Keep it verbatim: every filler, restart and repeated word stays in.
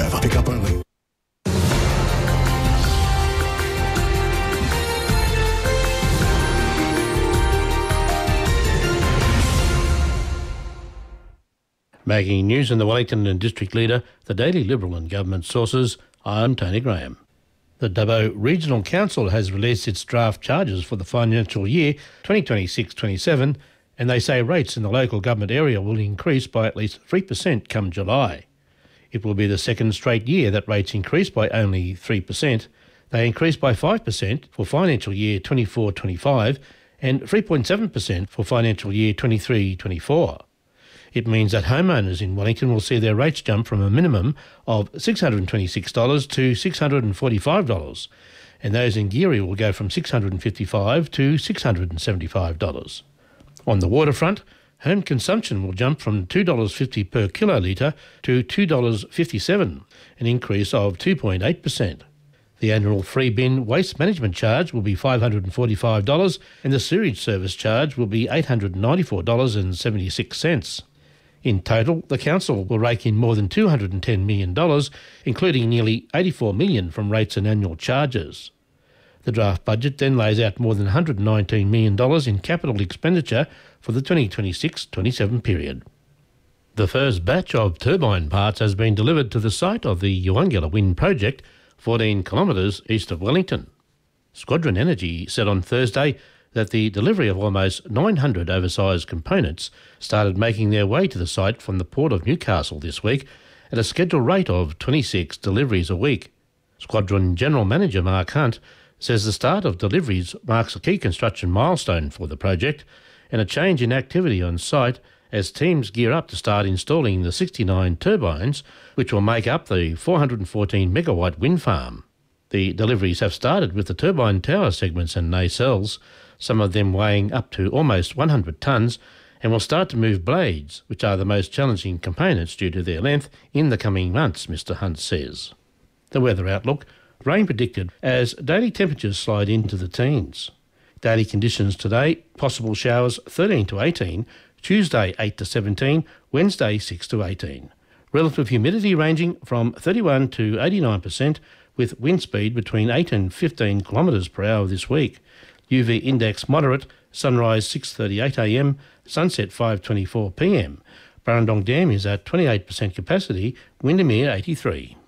forever. Pick up early. Making news in the Wellington and District Leader, the Daily Liberal and Government sources, I'm Tony Graham. The Dubbo Regional Council has released its draft charges for the financial year twenty twenty-six twenty-seven, and they say rates in the local government area will increase by at least three percent come July. It will be the second straight year that rates increase by only three percent. They increased by five percent for financial year twenty-four twenty-five and three point seven percent for financial year twenty-three twenty-four. It means that homeowners in Wellington will see their rates jump from a minimum of six hundred twenty-six dollars to six hundred forty-five dollars, and those in Geary will go from six hundred fifty-five dollars to six hundred seventy-five dollars. On the waterfront, home consumption will jump from two dollars fifty per kilolitre to two dollars fifty-seven, an increase of two point eight percent. The annual free bin waste management charge will be five hundred forty-five dollars and the sewage service charge will be eight hundred ninety-four dollars and seventy-six cents. In total, the council will rake in more than two hundred ten million dollars, including nearly eighty-four million dollars from rates and annual charges. The draft budget then lays out more than one hundred nineteen million dollars in capital expenditure for the twenty twenty-six twenty-seven period. The first batch of turbine parts has been delivered to the site of the Uwangilla Wind Project, fourteen kilometres east of Wellington. Squadron Energy said on Thursday that the delivery of almost nine hundred oversized components started making their way to the site from the Port of Newcastle this week at a scheduled rate of twenty-six deliveries a week. Squadron General Manager Mark Hunt says the start of deliveries marks a key construction milestone for the project and a change in activity on site as teams gear up to start installing the sixty-nine turbines which will make up the four hundred fourteen megawatt wind farm. The deliveries have started with the turbine tower segments and nacelles, some of them weighing up to almost one hundred tonnes, and will start to move blades, which are the most challenging components due to their length, in the coming months, Mr Hunt says. The weather outlook: rain predicted as daily temperatures slide into the teens. Daily conditions today: possible showers thirteen to eighteen, Tuesday eight to seventeen, Wednesday six to eighteen. Relative humidity ranging from thirty-one to eighty-nine percent, with wind speed between eight and fifteen kilometres per hour this week. U V index moderate, sunrise six thirty-eight a m, sunset five twenty-four p m. Burrendong Dam is at twenty-eight percent capacity, Windermere eighty-three.